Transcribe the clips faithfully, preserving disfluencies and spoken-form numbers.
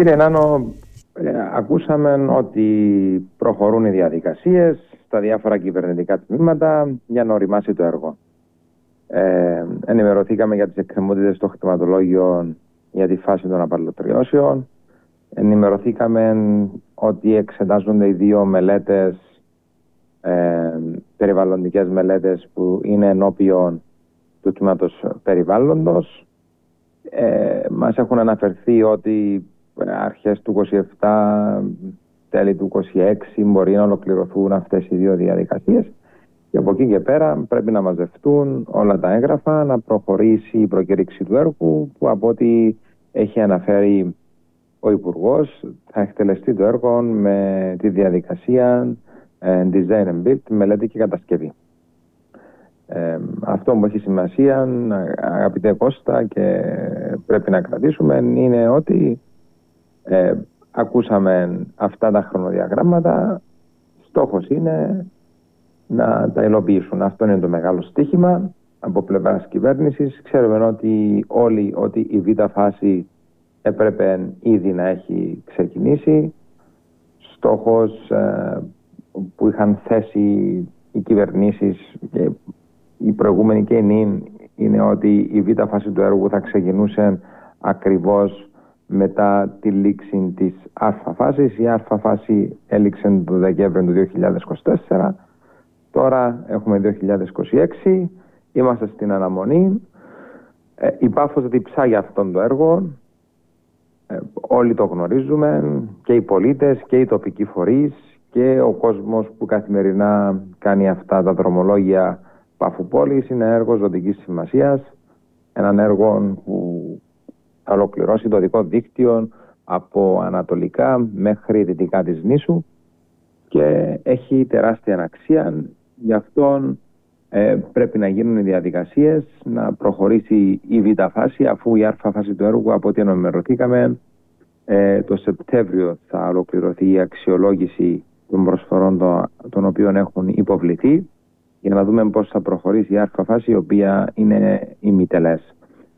Κύριε Νάνο, ε, ακούσαμε ότι προχωρούν οι διαδικασίες στα διάφορα κυβερνητικά τμήματα για να οριμάσει το έργο. Ε, ενημερωθήκαμε για τις εκκρεμότητες στο χρηματολόγιο για τη φάση των απαλωτριώσεων. Ενημερωθήκαμε ότι εξετάζονται οι δύο μελέτες, ε, περιβαλλοντικές μελέτες που είναι ενώπιον του τμήματος περιβάλλοντος. Ε, μας έχουν αναφερθεί ότι αρχές του είκοσι επτά, τέλη του είκοσι έξι μπορεί να ολοκληρωθούν αυτές οι δύο διαδικασίες και από εκεί και πέρα πρέπει να μαζευτούν όλα τα έγγραφα, να προχωρήσει η προκήρυξη του έργου που από ό,τι έχει αναφέρει ο Υπουργός θα εκτελεστεί το έργο με τη διαδικασία design and build, μελέτη και κατασκευή. Ε, αυτό που έχει σημασία, αγαπητέ Κώστα, και πρέπει να κρατήσουμε είναι ότι ε, ακούσαμε αυτά τα χρονοδιαγράμματα. Στόχος είναι να τα υλοποιήσουν. Αυτό είναι το μεγάλο στοίχημα από πλευράς κυβέρνησης. Ξέρουμε ότι όλοι ότι η β' φάση έπρεπε ήδη να έχει ξεκινήσει. Στόχος ε, που είχαν θέσει οι κυβερνήσεις και οι προηγούμενοι και οι νυν είναι ότι η β' φάση του έργου θα ξεκινούσε ακριβώς μετά τη λήξη της α φάσης. Η α φάση έληξε το Δεκέμβριο του δύο χιλιάδες είκοσι τέσσερα. Τώρα έχουμε δύο χιλιάδες είκοσι έξι. Είμαστε στην αναμονή. Ε, η Πάφος διψά αυτόν το έργο. Ε, όλοι το γνωρίζουμε, και οι πολίτες και οι τοπικοί φορείς και ο κόσμος που καθημερινά κάνει αυτά τα δρομολόγια Παφοπόλης. Είναι έργο ζωτικής σημασίας. Έναν έργο που θα ολοκληρώσει το δικό δίκτυο από ανατολικά μέχρι δυτικά της νήσου και έχει τεράστια αξία. Γι' αυτό ε, πρέπει να γίνουν οι διαδικασίες, να προχωρήσει η β' φάση, αφού η α φάση του έργου, από ό,τι ενημερωθήκαμε, ε, το Σεπτέμβριο θα ολοκληρωθεί η αξιολόγηση των προσφορών των, των οποίων έχουν υποβληθεί, για να δούμε πώς θα προχωρήσει η α φάση, η οποία είναι ημιτελές.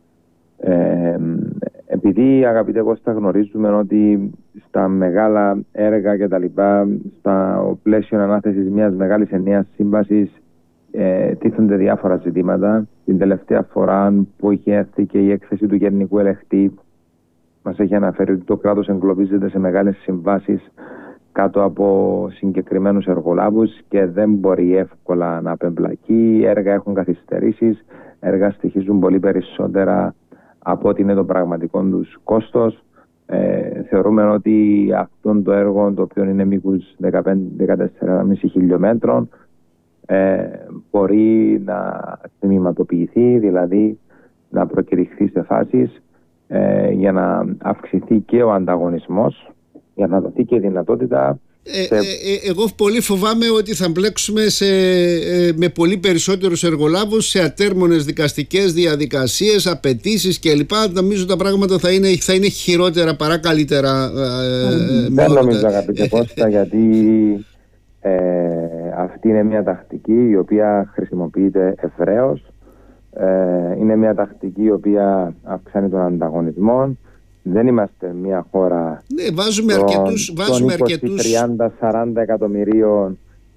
Ε, επειδή, αγαπητέ Κώστα, γνωρίζουμε ότι στα μεγάλα έργα και τα λοιπά, στα πλαίσιο ανάθεσης μιας μεγάλης ενιαίας σύμβασης, ε, τίθενται διάφορα ζητήματα. Την τελευταία φορά που είχε έρθει και η έκθεση του Γενικού Ελεγχτή, μας έχει αναφέρει ότι το κράτος εγκλωβίζεται σε μεγάλες συμβάσεις κάτω από συγκεκριμένους εργολάβους και δεν μπορεί εύκολα να απεμπλακεί. Έργα έχουν καθυστερήσεις, έργα στοιχίζουν πολύ περισσότερα από ό,τι είναι το πραγματικό τους κόστος. Ε, θεωρούμε ότι αυτό το έργο, το οποίο είναι μήκους δεκαπέντε με δεκατέσσερα κόμμα πέντε χιλιόμετρων, ε, μπορεί να τμηματοποιηθεί, δηλαδή να προκηρυχθεί σε φάσεις ε, για να αυξηθεί και ο ανταγωνισμός, για να δοθεί και η δυνατότητα. Ε, σε... ε, ε, εγώ πολύ φοβάμαι ότι θα μπλέξουμε σε, ε, με πολύ περισσότερους εργολάβους σε ατέρμονες δικαστικές διαδικασίες, απαιτήσεις κλπ. Νομίζω τα πράγματα θα είναι, θα είναι χειρότερα παρά καλύτερα. Ε, Δεν νομίζω, αγαπητέ Κώστα, γιατί ε, αυτή είναι μια τακτική η οποία χρησιμοποιείται ευρέως. Ε, είναι μια τακτική η οποία αυξάνει τον ανταγωνισμό. Δεν είμαστε μια χώρα ναι, βάζουμε των, αρκετούς, βάζουμε των είκοσι, τριάντα, σαράντα εκατομμυρίων.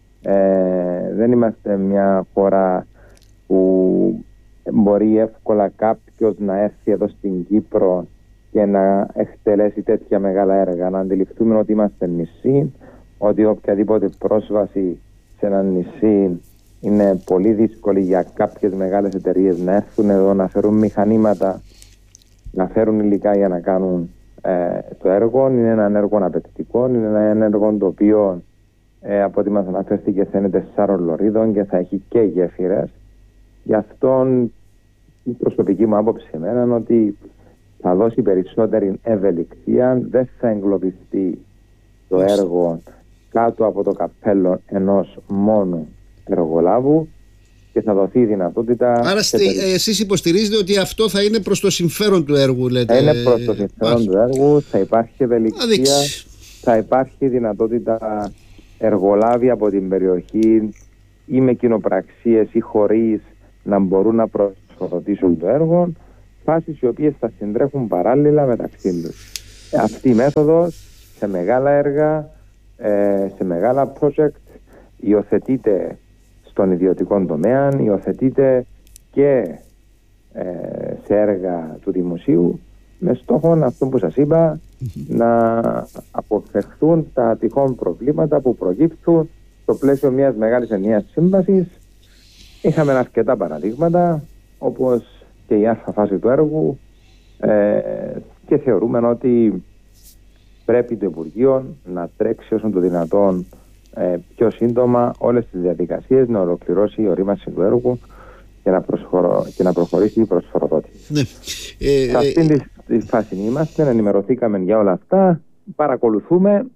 Ε, δεν είμαστε μια χώρα που μπορεί εύκολα κάποιος να έρθει εδώ στην Κύπρο και να εκτελέσει τέτοια μεγάλα έργα. Να αντιληφθούμε ότι είμαστε νησί, ότι οποιαδήποτε πρόσβαση σε ένα νησί είναι πολύ δύσκολη για κάποιες μεγάλες εταιρείες να έρθουν εδώ, να φέρουν μηχανήματα, να φέρουν υλικά για να κάνουν ε, το έργο. Είναι ένα έργο απαιτητικό, είναι ένα έργο το οποίο ε, από ό,τι μας αναφέρθηκε θα είναι τεσσάρων λωρίδων και θα έχει και γέφυρες. Γι' αυτό η προσωπική μου άποψη εμένα είναι ότι θα δώσει περισσότερη ευελιξία, δεν θα εγκλωβιστεί το έργο κάτω από το καπέλο ενός μόνου εργολάβου και θα δοθεί η δυνατότητα. Άρα στε, εσείς υποστηρίζετε ότι αυτό θα είναι προς το συμφέρον του έργου, λέτε. Θα είναι προς το συμφέρον του έργου, θα υπάρχει ευελιξία, θα υπάρχει δυνατότητα εργολάβοι από την περιοχή ή με κοινοπραξίες ή χωρίς να μπορούν να προσφορτήσουν το έργο, φάσεις οι οποίες θα συντρέχουν παράλληλα μεταξύ τους. Αυτή η μέθοδος σε μεγάλα έργα, σε μεγάλα project υιοθετείται στον ιδιωτικό τομέα, υιοθετείται και σε έργα του δημοσίου, με στόχο αυτό που σας είπα, mm-hmm. να αποφευχθούν τα τυχόν προβλήματα που προκύπτουν στο πλαίσιο μιας μεγάλης ενιαίας σύμβασης. Είχαμε αρκετά παραδείγματα, όπως και η α φάση του έργου, ε, και θεωρούμε ότι πρέπει το Υπουργείο να τρέξει όσο το δυνατόν ε, πιο σύντομα όλες τις διαδικασίες, να ολοκληρώσει η ορίμαση του έργου και να, προσχωρώ, και να προχωρήσει η προσφοροδότηση. Ναι. Ε, Σε αυτήν ε, τη φάση είμαστε, ενημερωθήκαμε για όλα αυτά, παρακολουθούμε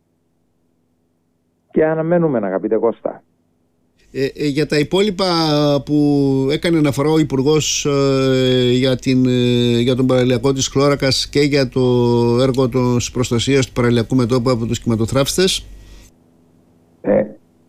και αναμένουμε, αγαπητέ Κώστα. Ε, ε, για τα υπόλοιπα που έκανε αναφορά ο Υπουργός ε, για, την, ε, για τον παραλιακό της Χλώρακας και για το έργο της προστασίας του παραλιακού μετώπου από τους κυματοθράφιστες. Ε,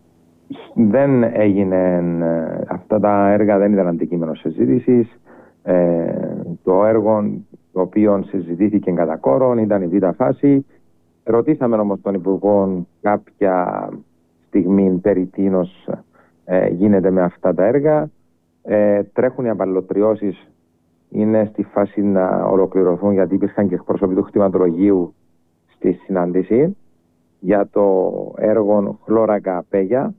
δεν έγινε, αυτά τα έργα δεν ήταν αντικείμενο συζήτησης. Ε, το έργο το οποίο συζητήθηκε κατά κόρον ήταν η β' φάση. Ρωτήσαμε όμως τον Υπουργό κάποια στιγμή περί τίνος ε, γίνεται με αυτά τα έργα. Ε, τρέχουν οι απαλληλωτριώσεις, είναι στη φάση να ολοκληρωθούν, γιατί υπήρχαν και εκπρόσωποι του κτηματολογίου στη συνάντηση για το έργο Χλώρακα Πέγια.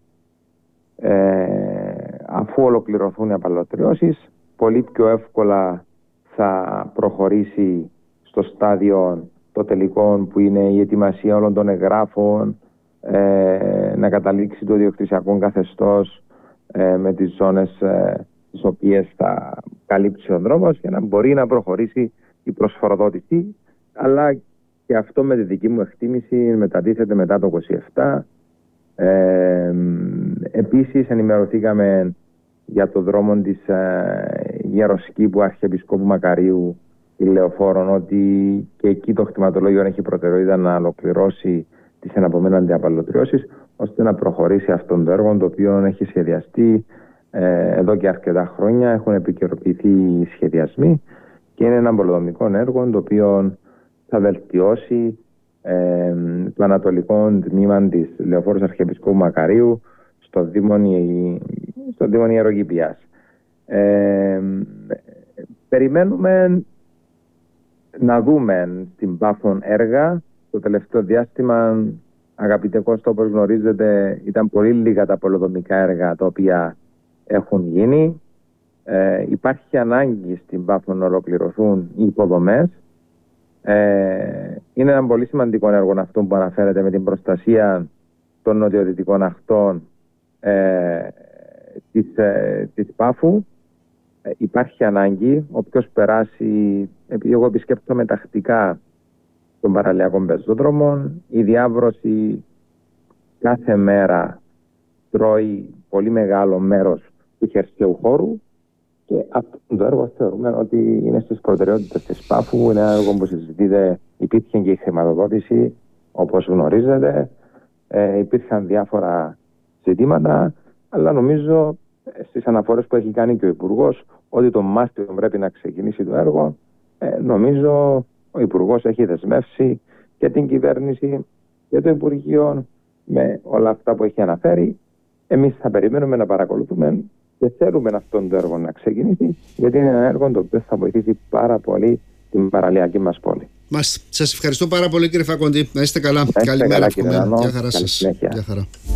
Ε, αφού ολοκληρωθούν οι απαλληλωτριώσεις, πολύ πιο εύκολα θα προχωρήσει στο στάδιο το τελικό, που είναι η ετοιμασία όλων των εγγράφων, ε, να καταλήξει το διοκτησιακό καθεστώς ε, με τις ζώνες ε, τις οποίες θα καλύψει ο δρόμος, για να μπορεί να προχωρήσει η προσφοροδότηση. Αλλά και αυτό, με τη δική μου εκτίμηση, μετατίθεται μετά το είκοσι επτά. Ε, επίσης ενημερωθήκαμε για το δρόμο της ε, Γεροσκήπου Αρχιεπισκόπου Μακαρίου Ηλεοφόρων, ότι και εκεί το κτηματολόγιο έχει προτεραιότητα να ολοκληρώσει τις εναπομέναντι απαλληλωτριώσεις, ώστε να προχωρήσει αυτόν το έργο, το οποίο έχει σχεδιαστεί ε, εδώ και αρκετά χρόνια. Έχουν επικαιροποιηθεί οι σχεδιασμοί και είναι ένα πολεοδομικό έργο το οποίο θα βελτιώσει ε, το ανατολικό τμήμα της Λεωφόρου Αρχιεπισκόπου Μακαρίου στο Δήμο, στο Δήμο Ιεροκηπιάς. Ε, περιμένουμε να δούμε στην Πάφων έργα. Το τελευταίο διάστημα, αγαπητέ Κώστα, όπως γνωρίζετε, ήταν πολύ λίγα τα πολεοδομικά έργα τα οποία έχουν γίνει. Ε, υπάρχει ανάγκη στην Πάφων να ολοκληρωθούν οι υποδομές. Ε, είναι ένα πολύ σημαντικό έργο αυτό που αναφέρεται, με την προστασία των νοτιοδυτικών ακτών ε, της, ε, της Πάφου. Ε, υπάρχει ανάγκη, όποιος περάσει, επειδή εγώ επισκέπτομαι τακτικά των παραλιακών πεζόδρομων, η διάβρωση κάθε μέρα τρώει πολύ μεγάλο μέρος του χερσαίου χώρου, και αυτό το έργο θεωρούμε ότι είναι στις προτεραιότητες της Πάφου. Είναι ένα έργο που συζητείται, υπήρχε και η χρηματοδότηση, όπως γνωρίζετε, ε, υπήρχαν διάφορα ζητήματα, αλλά νομίζω στις αναφορές που έχει κάνει και ο Υπουργός, ότι το Μάρτιο πρέπει να ξεκινήσει το έργο. Ε, νομίζω ο Υπουργός έχει δεσμεύσει και την κυβέρνηση και το Υπουργείο με όλα αυτά που έχει αναφέρει. Εμείς θα περιμένουμε να παρακολουθούμε και θέλουμε αυτόν το έργο να ξεκινήσει, γιατί είναι ένα έργο το οποίο θα βοηθήσει πάρα πολύ την παραλιακή μας πόλη. Μας, σας ευχαριστώ πάρα πολύ, κύριε Φακοντή. Να είστε καλά. Να είστε Καλημέρα. Καλά, κύριε Νανό. Γεια χαρά σας. Γεια χαρά.